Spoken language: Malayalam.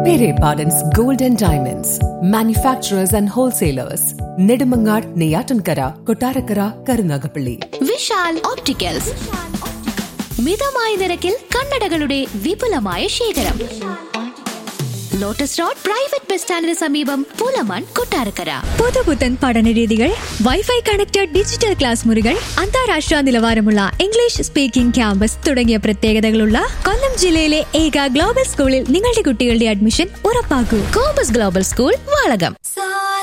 Pere Pardon's Gold and Diamonds, manufacturers and wholesalers. Nedumangad, Neyatankara, Kottarakara, Karunagapalli. Vishal opticals മിതമായ നിരക്കിൽ കണ്ണടകളുടെ വിപുലമായ ശേഖരം. ലോട്ടസ് റോഡ് പ്രൈവറ്റ് ബസ് സ്റ്റാൻഡിന് സമീപം പുലമൺ, കൊട്ടാരക്കര. പുതുപുത്തൻ പഠനരീതികൾ, വൈഫൈ കണക്റ്റഡ് ഡിജിറ്റൽ ക്ലാസ് മുറികൾ, അന്താരാഷ്ട്ര നിലവാരമുള്ള ഇംഗ്ലീഷ് സ്പീക്കിംഗ് ക്യാമ്പസ് തുടങ്ങിയ പ്രത്യേകതകളുള്ള കൊല്ലം ജില്ലയിലെ ഏക ഗ്ലോബൽ സ്കൂളിൽ നിങ്ങളുടെ കുട്ടികളുടെ admission ഉറപ്പാക്കൂ. Compass global school, Valakom.